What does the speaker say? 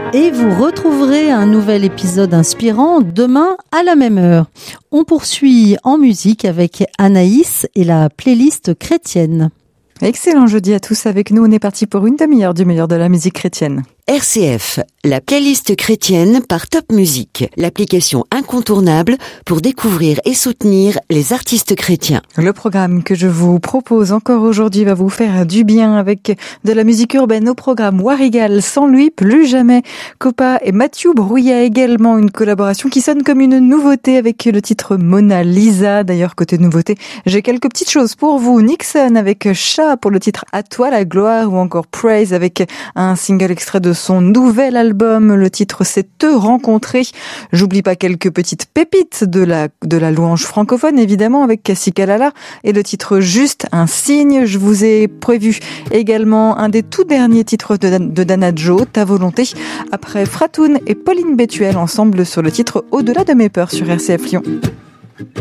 Et vous retrouverez un nouvel épisode inspirant demain à la même heure. On poursuit en musique avec Anaïs et la playlist chrétienne. Excellent jeudi à tous avec nous. On est parti pour une demi-heure du meilleur de la musique chrétienne. RCF, la playlist chrétienne par Top Music, l'application incontournable pour découvrir et soutenir les artistes chrétiens. Le programme que je vous propose encore aujourd'hui va vous faire du bien avec de la musique urbaine au programme Warigal, Sans lui, plus jamais. Copa et Mathieu Brouillat également une collaboration qui sonne comme une nouveauté avec le titre Mona Lisa. D'ailleurs, côté nouveauté, j'ai quelques petites choses pour vous. Nixon avec Chat pour le titre À toi la gloire ou encore Praise avec un single extrait de son nouvel album. Le titre c'est Te rencontrer. J'oublie pas quelques petites pépites de la louange francophone évidemment avec Cassie Kalala et le titre Juste un signe. Je vous ai prévu également un des tout derniers titres de Dana Joe, Ta volonté, après Fratoun et Pauline Bétuel ensemble sur le titre Au-delà de mes peurs sur RCF Lyon.